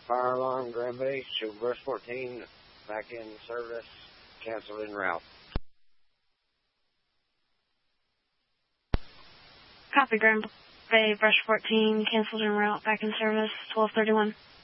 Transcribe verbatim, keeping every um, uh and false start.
Fire alarm, Grand Base, Brush fourteen, back in service, canceled en route. Copy, Grand Bay, Brush fourteen, canceled en route, back in service, twelve thirty-one.